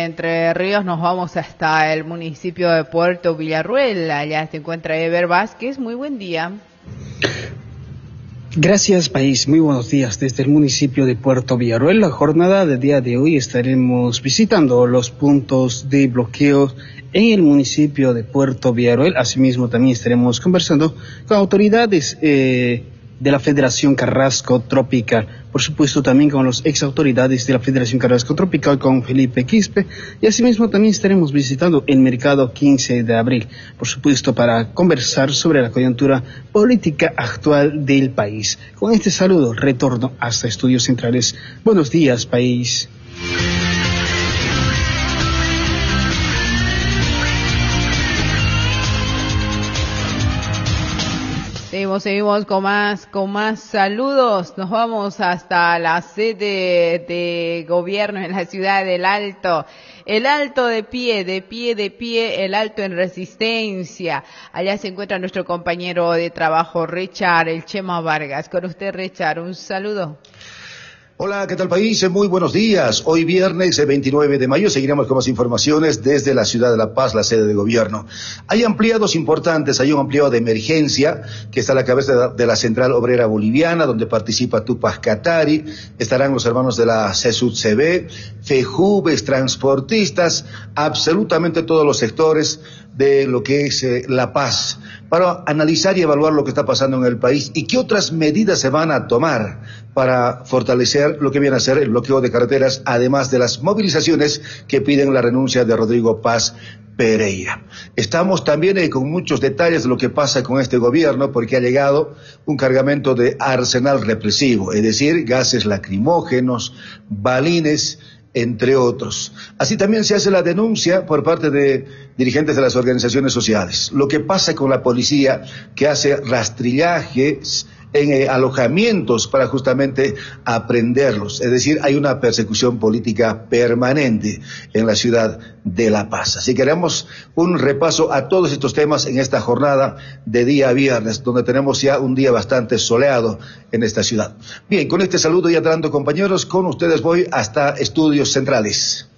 Entre Ríos nos vamos hasta el municipio de Puerto Villarruel. Allá se encuentra Eber Vázquez. Muy buen día. Gracias, país. Muy buenos días desde el municipio de Puerto Villarruel. La jornada del día de hoy estaremos visitando los puntos de bloqueo en el municipio de Puerto Villarruel. Asimismo, también estaremos conversando con autoridades de la Federación Carrasco Tropical, por supuesto también con los ex autoridades de la Federación Carrasco Tropical, con Felipe Quispe, y asimismo también estaremos visitando el mercado 15 de abril, por supuesto para conversar sobre la coyuntura política actual del país. Con este saludo, retorno hasta Estudios Centrales. Buenos días, país. Seguimos con más saludos. Nos vamos hasta la sede de gobierno en la ciudad del Alto. El Alto de pie, el Alto en resistencia. Allá se encuentra nuestro compañero de trabajo, Richard El Chema Vargas. Con usted, Richard, un saludo. Hola, ¿qué tal, país? Muy buenos días. Hoy viernes 29 de mayo seguiremos con más informaciones desde la ciudad de La Paz, la sede de gobierno. Hay ampliados importantes, hay un ampliado de emergencia que está a la cabeza de la Central Obrera Boliviana, donde participa Tupac Katari, estarán los hermanos de la CSUD-CB, FEJUVES, transportistas, absolutamente todos los sectores de lo que es La Paz, para analizar y evaluar lo que está pasando en el país y qué otras medidas se van a tomar para fortalecer lo que viene a ser el bloqueo de carreteras, además de las movilizaciones que piden la renuncia de Rodrigo Paz Pereira. Estamos también con muchos detalles de lo que pasa con este gobierno, porque ha llegado un cargamento de arsenal represivo, es decir, gases lacrimógenos, balines, entre otros. Así también se hace la denuncia por parte de dirigentes de las organizaciones sociales. Lo que pasa con la policía, que hace rastrillajes en alojamientos para justamente aprenderlos. Es decir, hay una persecución política permanente en la ciudad de La Paz. Así que haremos un repaso a todos estos temas en esta jornada de día viernes, donde tenemos ya un día bastante soleado en esta ciudad. Bien, con este saludo y adelante, compañeros, con ustedes voy hasta Estudios Centrales.